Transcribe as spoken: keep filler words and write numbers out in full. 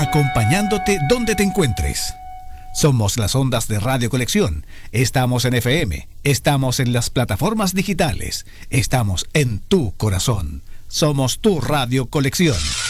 acompañándote donde te encuentres. Somos las ondas de Radio Colección. Estamos en F M, estamos en las plataformas digitales, estamos en tu corazón. Somos tu Radio Colección.